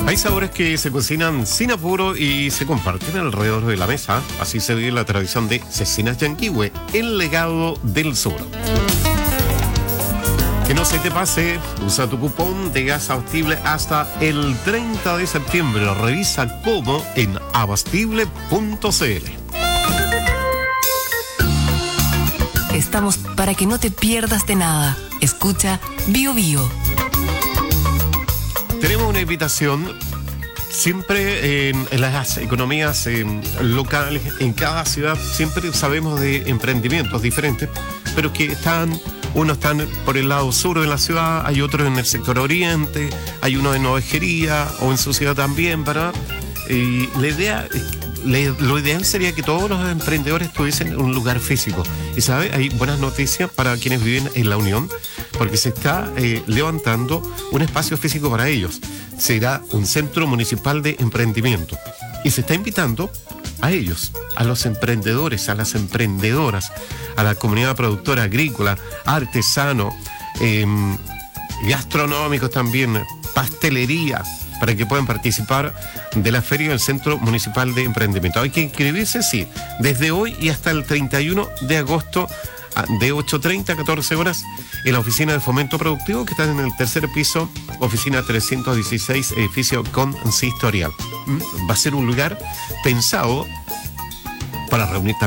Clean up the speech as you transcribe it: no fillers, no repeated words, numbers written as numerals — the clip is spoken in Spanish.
Hay sabores que se cocinan sin apuro y se comparten alrededor de la mesa. Así se vive la tradición de Cecinas Yanquihue, el legado del sur. Que no se te pase, usa tu cupón de gas abastible hasta el 30 de septiembre. Revisa cómo en abastible.cl. Estamos para que no te pierdas de nada. Escucha Bio Bio. Tenemos una invitación siempre en las economías locales, en cada ciudad, siempre sabemos de emprendimientos diferentes, pero que unos están por el lado sur de la ciudad, hay otros en el sector oriente, hay unos en Ovejería o en su ciudad también, ¿verdad? Y lo ideal sería que todos los emprendedores tuviesen un lugar físico. Y ¿sabe? Hay buenas noticias para quienes viven en La Unión, porque se está levantando un espacio físico para ellos. Será un centro municipal de emprendimiento. Y se está invitando a ellos, a los emprendedores, a las emprendedoras, a la comunidad productora agrícola, artesano, gastronómicos también, pastelería, para que puedan participar de la feria del Centro Municipal de Emprendimiento. Hay que inscribirse, sí, desde hoy y hasta el 31 de agosto, de 8:30 a 14 horas, en la oficina de Fomento Productivo, que está en el tercer piso, oficina 316, edificio consistorial. Va a ser un lugar pensado para reunir también